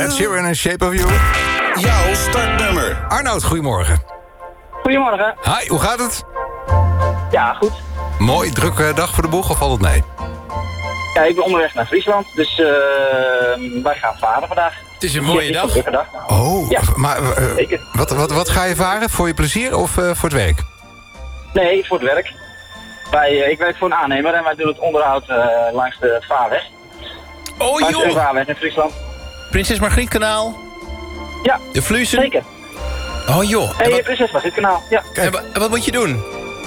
Ed Sheeran en Shape of You. Jouw startnummer. Arnoud, goedemorgen. Goedemorgen. Hi, hoe gaat het? Ja, goed. Mooi, drukke dag voor de boeg of valt het mee? Ja, ik ben onderweg naar Friesland, dus wij gaan varen vandaag. Het is een mooie dag. Drukke dag. Oh, Ja, maar zeker. wat ga je varen? Voor je plezier of voor het werk? Nee, voor het werk. Ik werk voor een aannemer en wij doen het onderhoud langs de vaarweg. Oh Langs de joh, vaarweg in Friesland. Prinses Margrietkanaal. Ja, De Vluzen. zeker. Oh joh. Hey, Prinses was dit kanaal. Ja. En wat moet je doen?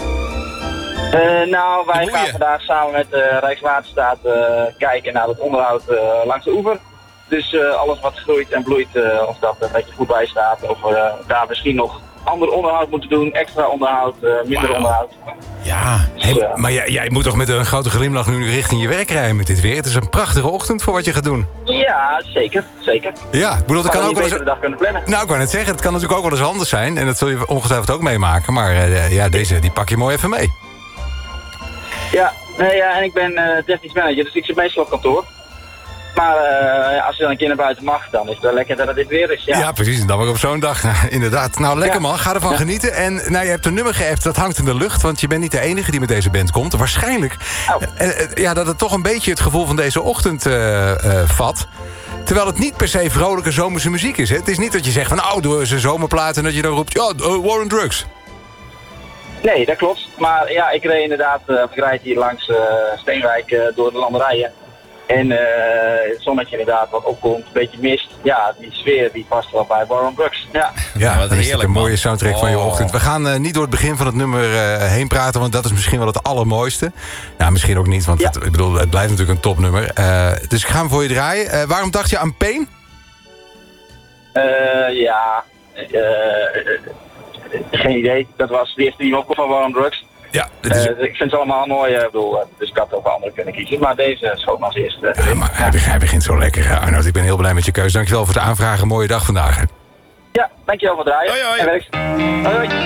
Nou, wij De gaan boeien. vandaag samen met Rijkswaterstaat kijken naar het onderhoud langs de oever. Dus alles wat groeit en bloeit, of dat een beetje goed bij staat. Of we daar misschien nog ander onderhoud moeten doen, extra onderhoud, minder Wauw. onderhoud. Ja. Hey, maar jij moet toch met een grote glimlach nu richting je werk rijden met dit weer? Het is een prachtige ochtend voor wat je gaat doen. Ja, zeker, zeker. Ja, ik bedoel, dat kan Gaan ook we wel niet beter eens... de dag kunnen plannen. Nou, ik wou net zeggen, het kan natuurlijk ook wel eens anders zijn. En dat zul je ongetwijfeld ook meemaken. Maar ja, deze die pak je mooi even mee. Ja, nee, ja, en ik ben technisch manager, dus ik zit meestal op kantoor. Maar als je dan een keer naar buiten mag, dan is het wel lekker dat het dit weer is. Ja, Ja, precies. En dan weer op zo'n dag. Inderdaad. Nou, lekker Ja. man. Ga ervan genieten. En nou, je hebt een nummer geappt, dat hangt in de lucht. Want je bent niet de enige die met deze band komt. Waarschijnlijk ja, dat het toch een beetje het gevoel van deze ochtend vat. Terwijl het niet per se vrolijke zomerse muziek is. Hè? Het is niet dat je zegt van, doe eens een zomerplaat en dat je dan roept, War on Drugs. Nee, dat klopt. Maar ja, ik reed inderdaad, ik rijd hier langs Steenwijk door de landerijen. En het zonnetje inderdaad wat opkomt, een beetje mist. Ja, die sfeer die past wel bij War on Drugs. Ja. Ja, wat dat is heerlijk, een mooie man. soundtrack van je Oh. ochtend. We gaan niet door het begin van het nummer heen praten, want dat is misschien wel het allermooiste. Nou, misschien ook niet, want Ja. ik bedoel, het blijft natuurlijk een topnummer. Dus ik ga hem voor je draaien. Waarom dacht je aan Pain? Geen idee. Dat was de eerste die me opkwam van War on Drugs. Ja, het is... Ik vind ze allemaal mooi, dus ik had ook andere kunnen kiezen. Maar deze schoot me als eerste. Ja, maar hij begint zo lekker, Arnoud. Ik ben heel blij met je keuze. Dankjewel voor het aanvragen. Mooie dag vandaag. Ja, dankjewel voor het draaien. Hoi, hoi. En werk. Hoi, hoi.